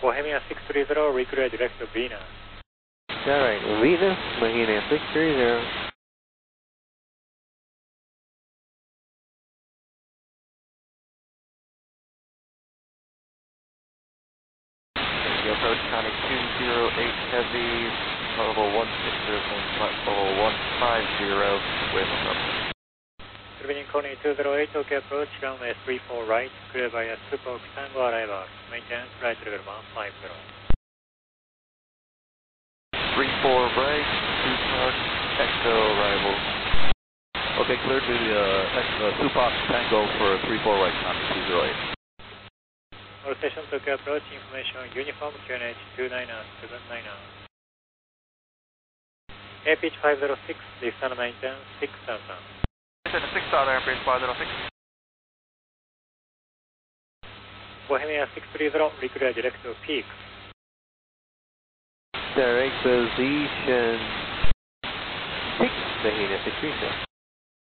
Bohemia 630, reclear direct to Venus. Alright, Venus, Mahina 630. Approach Contact 208 Heavy, level 160, level 150 with Tribune Coney 208, OK approach, runway 34 right, clear by a Super Tango arrival. Maintenance, right level 150. 34 right, Tupac, Echo arrival. Okay, clear to Tupac Tango for 34 right, Contact 208. All stations OK approach, information uniform, QNH 2979. APH 506, descend maintenance 6000. Descend 6,000, airplane 506. Bohemia 630, reclear direct to Peak. Direct position 6, Mahina 630.